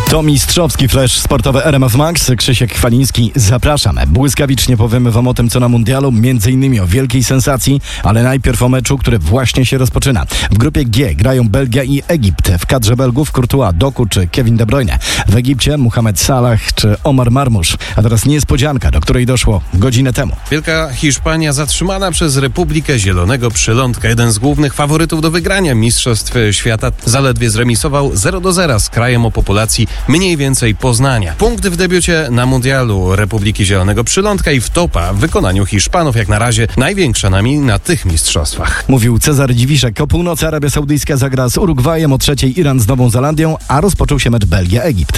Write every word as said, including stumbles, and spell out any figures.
To mistrzowski flash sportowy R M F Max. Krzysiek Chwaliński, zapraszam. Błyskawicznie powiemy wam o tym, co na mundialu, między innymi o wielkiej sensacji, ale najpierw o meczu, który właśnie się rozpoczyna. W grupie G grają Belgia i Egipt. W kadrze Belgów Courtois, Doku czy Kevin De Bruyne. W Egipcie Mohamed Salah czy Omar Marmusz. A teraz niespodzianka, do której doszło godzinę temu. Wielka Hiszpania zatrzymana przez Republikę Zielonego Przylądka. Jeden z głównych faworytów do wygrania Mistrzostw Świata zaledwie zremisował zero do zera z krajem o populacji mniej więcej Poznania. Punkt w debiucie na mundialu Republiki Zielonego Przylądka i wtopa w wykonaniu Hiszpanów. Jak na razie największa nami na tych mistrzostwach. Mówił Cezary Dziwiszek. O północy Arabia Saudyjska zagra z Urugwajem, o trzeciej Iran z Nową Zelandią, a rozpoczął się mecz Belgia-Egipt.